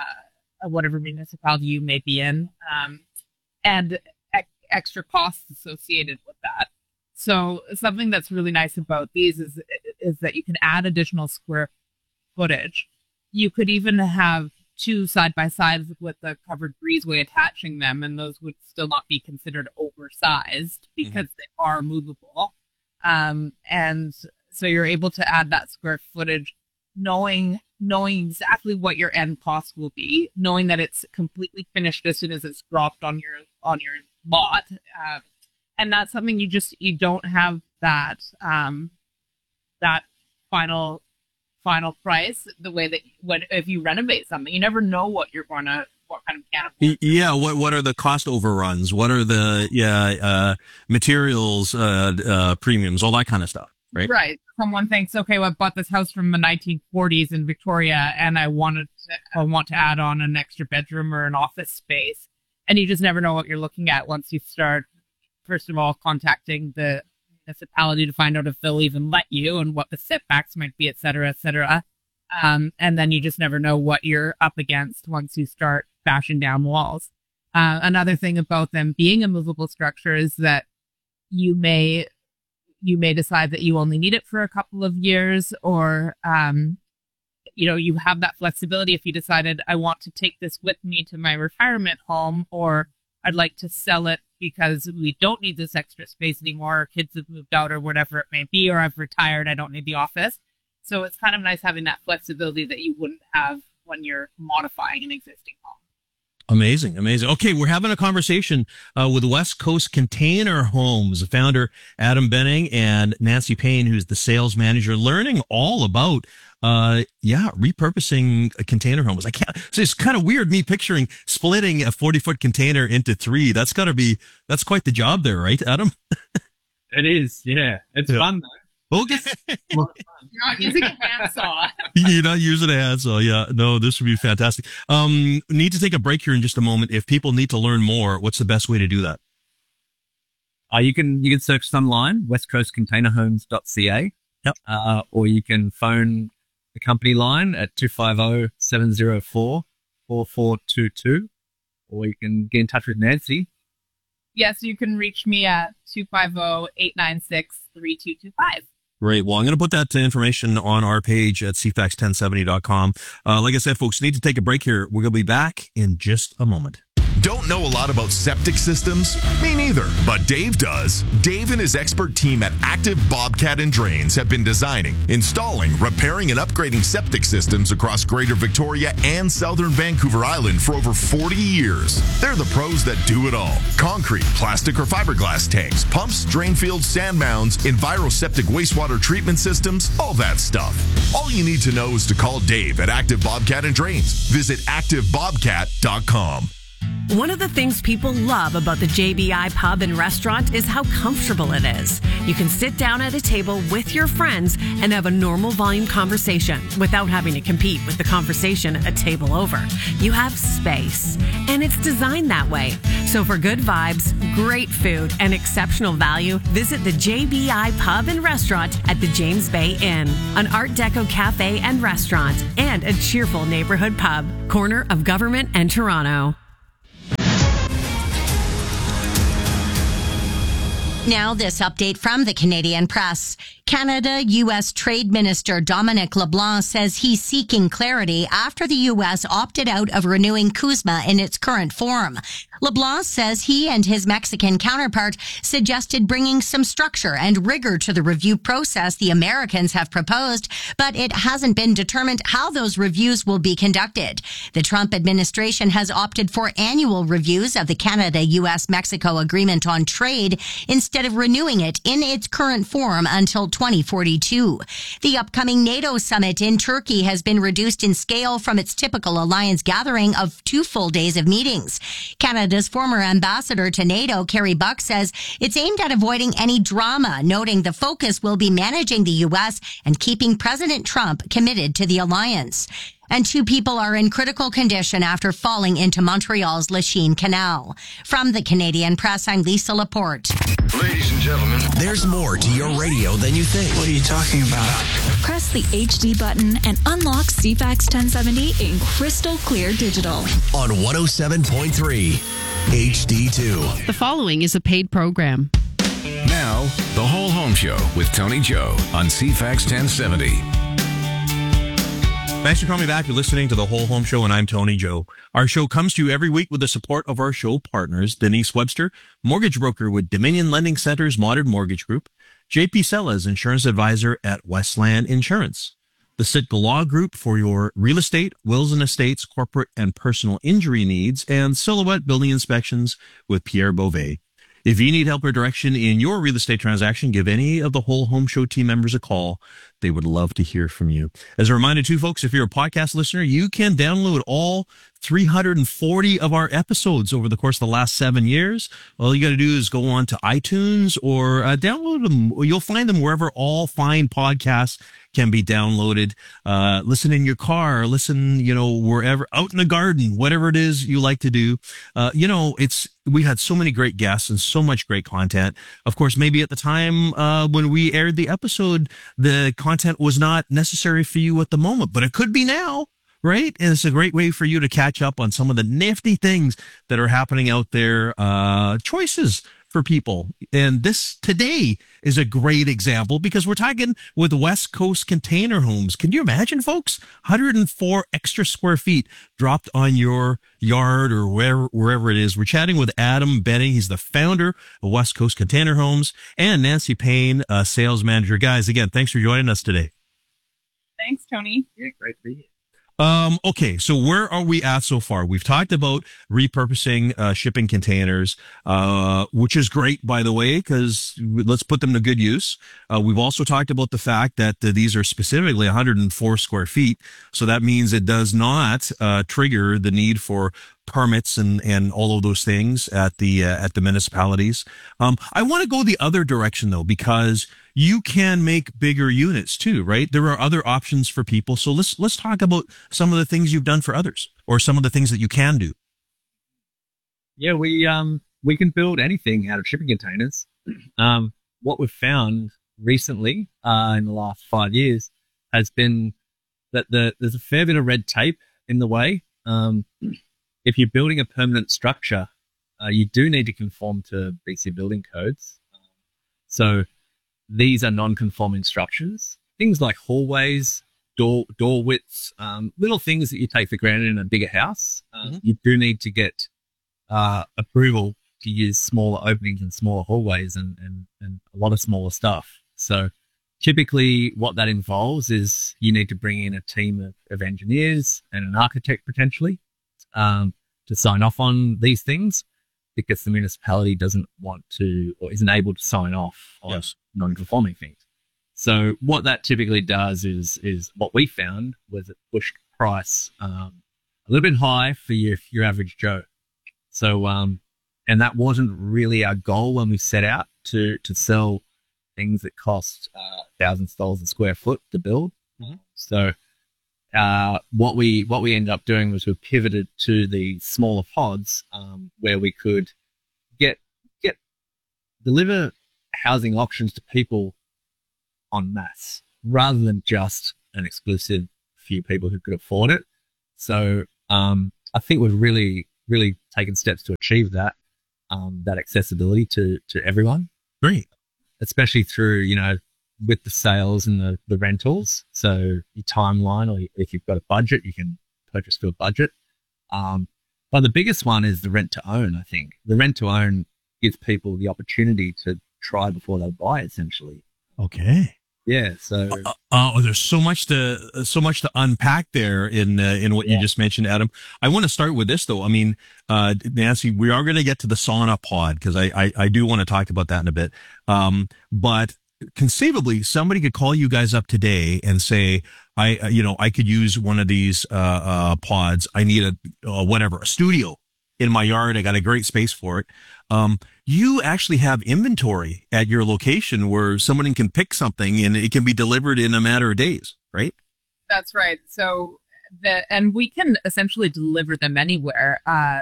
uh, whatever municipality you may be in, um, and e- extra costs associated with that. So something that's really nice about these is is that you can add additional square footage. You could even have two side by sides with a covered breezeway attaching them, and those would still not be considered oversized because mm-hmm. they are movable. Um, and so you're able to add that square footage, knowing knowing exactly what your end cost will be, knowing that it's completely finished as soon as it's dropped on your on your lot, uh, and that's something you just you don't have that um, that final. final price the way that when if you renovate something, you never know what you're gonna what kind of canopy. Yeah, what what are the cost overruns? What are the yeah uh materials uh uh premiums, all that kind of stuff, right? Right. Someone thinks, okay, well, I bought this house from the nineteen forties in Victoria and I wanted to, I want to add on an extra bedroom or an office space, and you just never know what you're looking at once you start first of all contacting the municipality to find out if they'll even let you and what the setbacks might be, et cetera, et cetera. Um, and then you just never know what you're up against once you start bashing down walls. Uh, another thing about them being a movable structure is that you may you may decide that you only need it for a couple of years, or um, you know, you have that flexibility if you decided I want to take this with me to my retirement home, or I'd like to sell it because we don't need this extra space anymore, or kids have moved out, or whatever it may be, or I've retired, I don't need the office. So it's kind of nice having that flexibility that you wouldn't have when you're modifying an existing home. Amazing, amazing. Okay, we're having a conversation uh, with West Coast Container Homes, the founder Adam Benning and Nancy Payne, who's the sales manager, learning all about uh yeah repurposing container homes. I can't. So it's kind of weird me picturing splitting a forty foot container into three. That's got to be that's quite the job there, right, Adam? It is. Yeah, it's yeah. fun though. Okay. You're not using a handsaw. You're not using a handsaw. Yeah, no, this would be fantastic. Um, need to take a break here in just a moment. If people need to learn more, what's the best way to do that? Uh, you can you can search online, west coast container homes dot c a. Yep. Uh, or you can phone the company line at two five zero, seven zero four, four four two two. or you can get in touch with Nancy. Yes, you can reach me at two five zero, eight nine six, three two two five. Great. Well, I'm going to put that information on our page at c fax ten seventy dot com. Uh, like I said, folks, need to take a break here. We're going to be back in just a moment. Don't know a lot about septic systems? Me neither, but Dave does. Dave and his expert team at Active Bobcat and Drains have been designing, installing, repairing, and upgrading septic systems across Greater Victoria and Southern Vancouver Island for over forty years. They're the pros that do it all. Concrete, plastic, or fiberglass tanks, pumps, drain fields, sand mounds, enviroseptic wastewater treatment systems, all that stuff. All you need to know is to call Dave at Active Bobcat and Drains. Visit active bobcat dot com. One of the things people love about the J B I Pub and Restaurant is how comfortable it is. You can sit down at a table with your friends and have a normal volume conversation without having to compete with the conversation a table over. You have space, and it's designed that way. So for good vibes, great food, and exceptional value, visit the J B I Pub and Restaurant at the James Bay Inn, an Art Deco cafe and restaurant, and a cheerful neighborhood pub, corner of Government and Toronto. Now, this update from the Canadian Press. Canada U S Trade Minister Dominic LeBlanc says he's seeking clarity after the U S opted out of renewing CUSMA in its current form. LeBlanc says he and his Mexican counterpart suggested bringing some structure and rigor to the review process the Americans have proposed, but it hasn't been determined how those reviews will be conducted. The Trump administration has opted for annual reviews of the Canada U S Mexico Agreement on Trade instead of renewing it in its current form until twenty forty-two. The upcoming NATO summit in Turkey has been reduced in scale from its typical alliance gathering of two full days of meetings. Canada's former ambassador to NATO, Kerry Buck, says it's aimed at avoiding any drama, noting the focus will be managing the U S and keeping President Trump committed to the alliance. And two people are in critical condition after falling into Montreal's Lachine Canal. From the Canadian Press, I'm Lisa Laporte. Ladies and gentlemen, there's more to your radio than you think. What are you talking about? Press the H D button and unlock C FAX ten seventy in crystal clear digital. On one oh seven point three H D two. The following is a paid program. Now, The Whole Home Show with Tony Joe on C FAX ten seventy. Thanks for coming back. You're listening to The Whole Home Show, and I'm Tony Joe. Our show comes to you every week with the support of our show partners, Denise Webster, mortgage broker with Dominion Lending Center's Modern Mortgage Group, J P Sellas, insurance advisor at Westland Insurance, the Sitka Law Group for your real estate, wills and estates, corporate and personal injury needs, and Silhouette Building Inspections with Pierre Beauvais. If you need help or direction in your real estate transaction, give any of the Whole Home Show team members a call. They would love to hear from you. As a reminder, too, folks, if you're a podcast listener, you can download all three hundred forty of our episodes over the course of the last seven years. All you got to do is go on to iTunes or uh, download them. You'll find them wherever all fine podcasts can be downloaded. Uh, listen in your car, listen, you know, wherever, out in the garden, whatever it is you like to do. Uh, you know, it's, we had so many great guests and so much great content. Of course, maybe at the time, uh, when we aired the episode, the content was not necessary for you at the moment, but it could be now. Right? And it's a great way for you to catch up on some of the nifty things that are happening out there, uh, choices for people. And this today is a great example because we're talking with West Coast Container Homes. Can you imagine, folks? one hundred four extra square feet dropped on your yard or wherever, wherever it is. We're chatting with Adam Benning. He's the founder of West Coast Container Homes, and Nancy Payne, uh, sales manager. Guys, again, thanks for joining us today. Thanks, Tony. Yeah, great to be here. Um, okay, so where are we at so far? We've talked about repurposing uh, shipping containers, uh, which is great, by the way, because let's put them to good use. Uh, we've also talked about the fact that uh, these are specifically one hundred four square feet, so that means it does not uh, trigger the need for permits and, and all of those things at the uh, at the municipalities. Um, I want to go the other direction though, because you can make bigger units too, right? There are other options for people. So let's let's talk about some of the things you've done for others, or some of the things that you can do. Yeah, we um we can build anything out of shipping containers. Um, what we've found recently, uh, in the last five years, has been that the there's a fair bit of red tape in the way. Um, if you're building a permanent structure, uh, you do need to conform to B C building codes. So these are non-conforming structures. Things like hallways, door door widths, um, little things that you take for granted in a bigger house. Um, mm-hmm. You do need to get uh, approval to use smaller openings and smaller hallways and, and, and a lot of smaller stuff. So typically what that involves is you need to bring in a team of, of engineers and an architect potentially um, to sign off on these things, because the municipality doesn't want to or isn't able to sign off on yes. non-conforming things. So what that typically does is is what we found was it pushed price um, a little bit high for your your average Joe. So um, and that wasn't really our goal when we set out to to sell things that cost uh, thousands of dollars a square foot to build. Mm-hmm. So uh, what we what we ended up doing was we pivoted to the smaller pods um, where we could get get deliver housing options to people en masse, rather than just an exclusive few people who could afford it. So um, I think we've really, really taken steps to achieve that, um, that accessibility to, to everyone. Great. Especially through, you know, with the sales and the, the rentals. So your timeline, or if you've got a budget, you can purchase for a budget. Um, but the biggest one is the rent to own, I think. The rent to own gives people the opportunity to try before they buy, essentially. Okay. Yeah. So, uh, uh, oh, there's so much to so much to unpack there in uh, in what yeah. you just mentioned, Adam. I want to start with this though. I mean, uh, Nancy, we are going to get to the sauna pod because I, I I do want to talk about that in a bit. Um, but conceivably, somebody could call you guys up today and say, I uh, you know I could use one of these uh, uh pods. I need a uh, whatever a studio in my yard. I got a great space for it. Um, you actually have inventory at your location where someone can pick something and it can be delivered in a matter of days, right? That's right. So the, and we can essentially deliver them anywhere. Uh,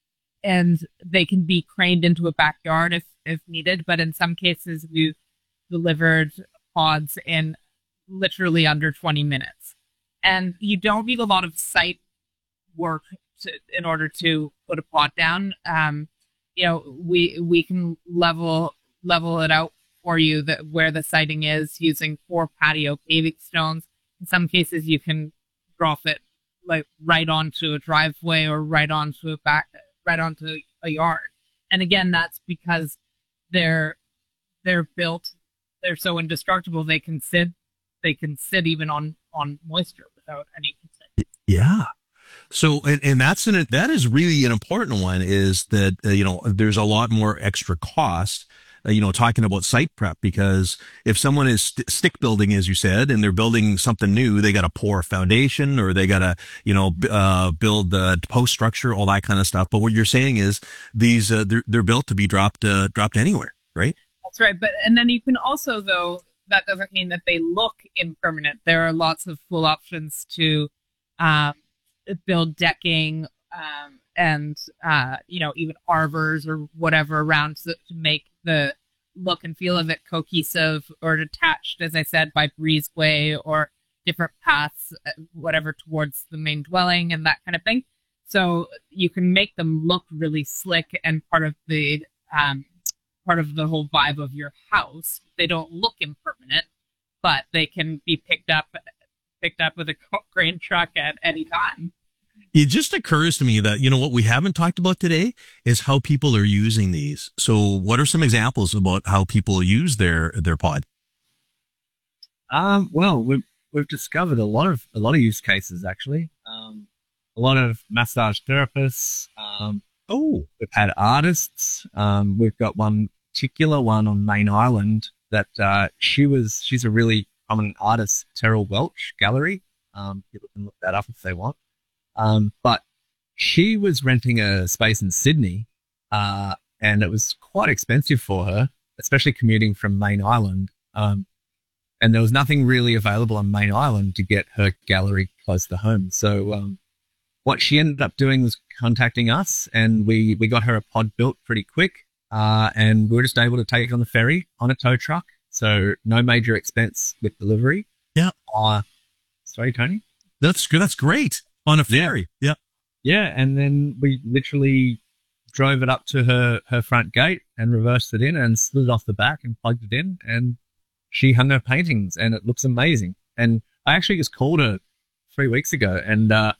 and they can be craned into a backyard if, if needed. But in some cases, we've delivered pods in literally under twenty minutes. And you don't need a lot of site work to, in order to put a pod down. Um, you know, we we can level level it out for you that where the siding is using four patio paving stones. In some cases, you can drop it like right onto a driveway or right onto a back, right onto a yard. And again, that's because they're they're built, they're so indestructible. They can sit, they can sit even on on moisture without any consent. Yeah. So, and, and that's an, that is really an important one, is that, uh, you know, there's a lot more extra cost, uh, you know, talking about site prep, because if someone is st- stick building, as you said, and they're building something new, they got to pour a foundation, or they got to, you know, b- uh, build the post structure, all that kind of stuff. But what you're saying is these, uh, they're, they're built to be dropped, uh, dropped anywhere, right? That's right. But, and then you can also, though, that doesn't mean that they look impermanent. There are lots of full options to, um, build decking um, and, uh, you know, even arbors or whatever around to, to make the look and feel of it cohesive or detached, as I said, by breezeway or different paths, whatever, towards the main dwelling and that kind of thing. So you can make them look really slick and part of the um, part of the whole vibe of your house. They don't look impermanent, but they can be picked up picked up with a crane truck at any time. It just occurs to me that, you know, what we haven't talked about today is how people are using these. So what are some examples about how people use their, their pod? Um, well, we've, we've discovered a lot of, a lot of use cases, actually. Um, a lot of massage therapists. Um, oh, we've had artists. Um, we've got one particular one on Main Island that, uh, she was, she's a really prominent artist, Terrell Welch Gallery. Um, people can look that up if they want. Um, but she was renting a space in Sydney, uh, and it was quite expensive for her, especially commuting from Main Island. Um, and there was nothing really available on Main Island to get her gallery close to home. So, um, what she ended up doing was contacting us, and we, we got her a pod built pretty quick. Uh, and we were just able to take it on the ferry on a tow truck. So no major expense with delivery. Yeah. Uh, sorry, Tony. That's good. That's great. On a ferry. Yeah. yeah. yeah, and then we literally drove it up to her, her front gate and reversed it in and slid it off the back and plugged it in, and she hung her paintings, and it looks amazing. And I actually just called her three weeks ago, and uh,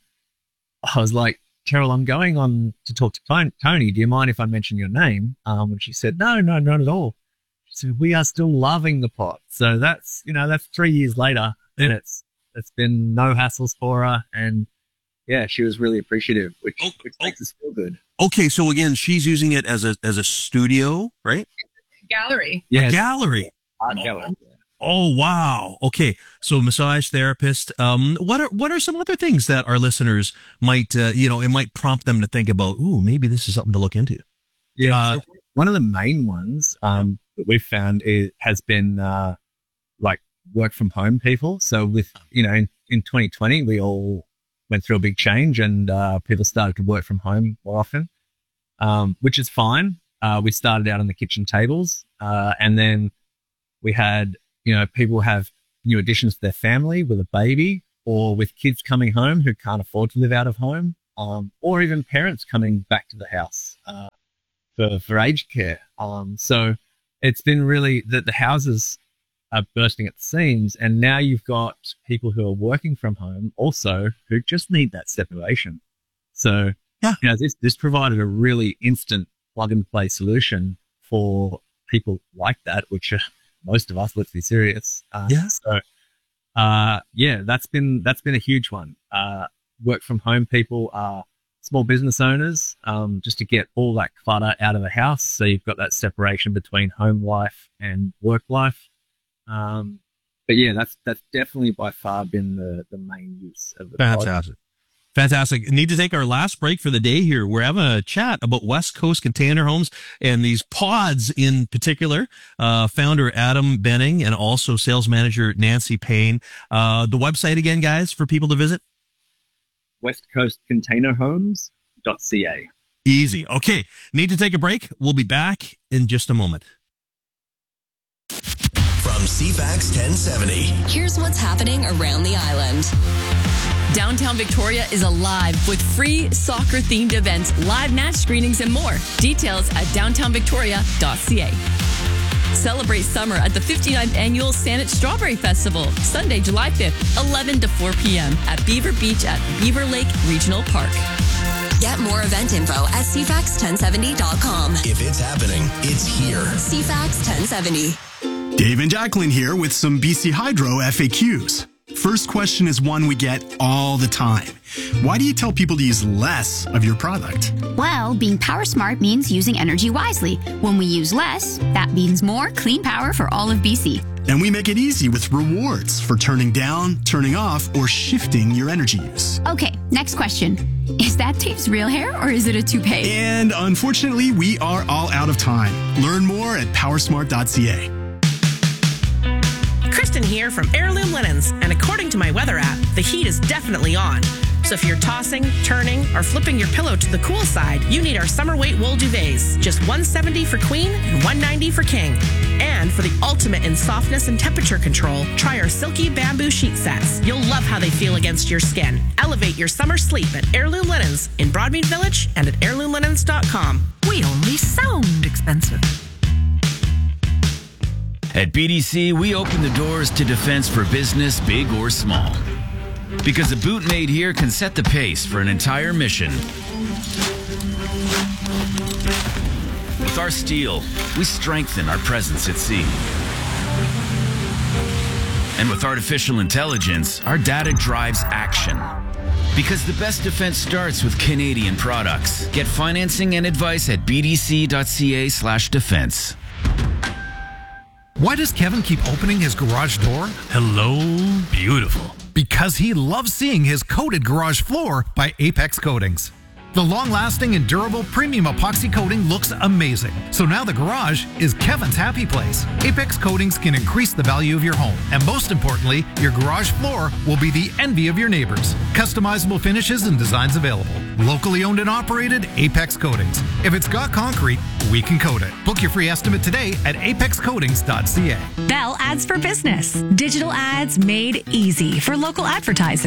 I was like, Cheryl, I'm going on to talk to Tony. Do you mind if I mention your name? Um, and she said, no, no, not at all. She said, we are still loving the pot. So that's, you know, that's three years later, and it's it's been no hassles for her. And yeah, she was really appreciative, which, oh, which oh. makes us feel good. Okay, so again, she's using it as a as a studio, right? Gallery. Yeah, gallery. Art gallery. Oh wow! Okay, so massage therapist. Um, what are what are some other things that our listeners might, uh, you know, it might prompt them to think about? Ooh, maybe this is something to look into. Yeah, Uh, so one of the main ones um, that we've found is, has been uh, like work from home people. So with you know, in, in twenty twenty, we all went through a big change, and uh, people started to work from home more often, um, which is fine. Uh, we started out on the kitchen tables, uh, and then we had. You know, people have new additions to their family with a baby, or with kids coming home who can't afford to live out of home, um, or even parents coming back to the house uh, for, for aged care. Um, so it's been really that the houses are bursting at the seams, and now you've got people who are working from home also who just need that separation. So, yeah, you know, this, this provided a really instant plug and play solution for people like that, which are most of us, let's be serious. Uh, yeah. So, uh, yeah, that's been, that's been a huge one. Uh, work from home people are small business owners, um, just to get all that clutter out of the house. So you've got that separation between home life and work life. Um, but yeah, that's, that's definitely by far been the, the main use of the pod. Fantastic. Fantastic. Need to take our last break for the day here. We're having a chat about West Coast Container Homes and these pods in particular. Uh, founder Adam Benning and also sales manager Nancy Payne. Uh, the website again, guys, for people to visit? west coast container homes dot c a. Easy. Okay. Need to take a break. We'll be back in just a moment. From C FAX ten seventy. Here's what's happening around the island. Downtown Victoria is alive with free soccer-themed events, live match screenings, and more. Details at downtown victoria dot c a. Celebrate summer at the fifty-ninth Annual Saanich Strawberry Festival, Sunday, July fifth, eleven to four p.m. at Beaver Beach at Beaver Lake Regional Park. Get more event info at c fax ten seventy dot com. If it's happening, it's here. C FAX ten seventy. Dave and Jacqueline here with some B C Hydro F A Qs. First question is one we get all the time. Why do you tell people to use less of your product? Well, being power smart means using energy wisely. When we use less, that means more clean power for all of B C. And we make it easy with rewards for turning down, turning off, or shifting your energy use. Okay, next question. Is that Dave's real hair or is it a toupee? And unfortunately, we are all out of time. Learn more at power smart dot c a. Kristen here from Heirloom Linens, and according to my weather app, the heat is definitely on. So if you're tossing, turning, or flipping your pillow to the cool side, you need our summer weight wool duvets. Just one hundred seventy dollars for queen and one hundred ninety dollars for king. And for the ultimate in softness and temperature control, try our silky bamboo sheet sets. You'll love how they feel against your skin. Elevate your summer sleep at Heirloom Linens in Broadmead Village and at heirloom linens dot com. We only sound expensive. At B D C, we open the doors to defense for business, big or small. Because a boot made here can set the pace for an entire mission. With our steel, we strengthen our presence at sea. And with artificial intelligence, our data drives action. Because the best defense starts with Canadian products. Get financing and advice at b d c dot c a slash defense. Why does Kevin keep opening his garage door? Hello, beautiful. Because he loves seeing his coated garage floor by Apex Coatings. The long-lasting and durable premium epoxy coating looks amazing. So now the garage is Kevin's happy place. Apex Coatings can increase the value of your home. And most importantly, your garage floor will be the envy of your neighbors. Customizable finishes and designs available. Locally owned and operated, Apex Coatings. If it's got concrete, we can coat it. Book your free estimate today at apex coatings dot c a. Bell Ads for Business. Digital ads made easy for local advertisers.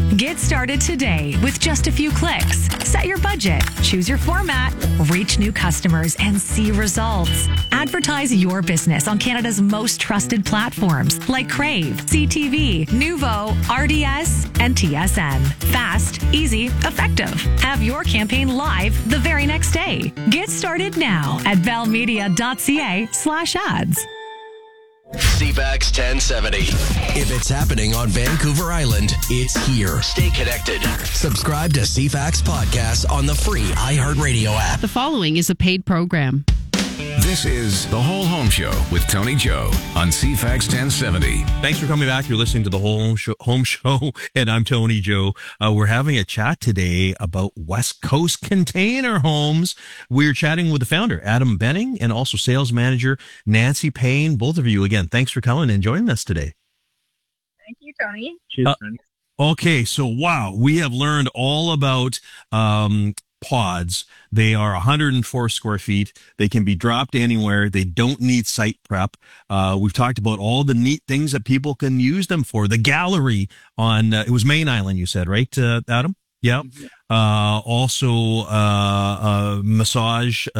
Get started today with just a few clicks. Set your budget, choose your format, reach new customers, and see results. Advertise your business on Canada's most trusted platforms like Crave, C T V, Nuvo, R D S, and T S N. Fast, easy, effective. Have your campaign live the very next day. Get started now at valmedia.ca slash ads. C FAX ten seventy. If it's happening on Vancouver Island, it's here. Stay connected. Subscribe to C FAX Podcast on the free iHeartRadio app. The following is a paid program. This is The Whole Home Show with Tony Joe on C FAX ten seventy. Thanks for coming back. You're listening to The Whole Home Show, home show and I'm Tony Joe. Uh, we're having a chat today about West Coast Container Homes. We're chatting with the founder, Adam Benning, and also sales manager, Nancy Payne. Both of you, again, thanks for coming and joining us today. Thank you, Tony. Cheers, Uh, Tony. Okay, so wow, we have learned all about um, pods. They are one hundred four square feet. They can be dropped anywhere. They don't need site prep. Uh, we've talked about all the neat things that people can use them for. The gallery on, uh, it was Main Island, you said, right, uh, Adam? Yeah. Uh, also, uh, uh, massage,